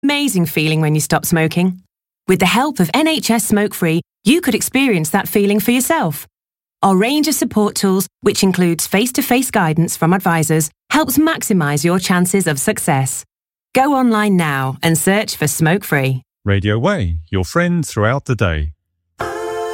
Amazing feeling when you stop smoking. With the help of NHS Smoke Free, you could experience that feeling for yourself. Our range of support tools, which includes face-to-face guidance from advisors, helps maximise your chances of success. Go online now and search for Smoke Free. Radio Way, your friend throughout the day.